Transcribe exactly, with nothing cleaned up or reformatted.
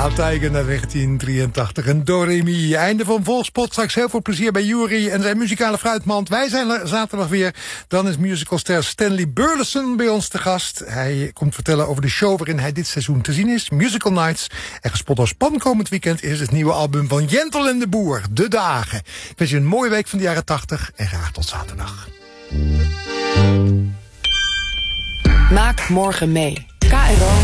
Ja, Tijger naar negentien drieëntachtig en Do Re Mi. Einde van Volkspot. Straks heel veel plezier bij Jury en zijn muzikale fruitmand. Wij zijn er zaterdag weer. Dan is musicalster Stanley Burleson bij ons te gast. Hij komt vertellen over de show waarin hij dit seizoen te zien is. Musical Nights. En gespot als span komend weekend is het nieuwe album van Jentel en de Boer. De Dagen. Ik wens je een mooie week van de jaren tachtig en graag tot zaterdag. Maak morgen mee. K R O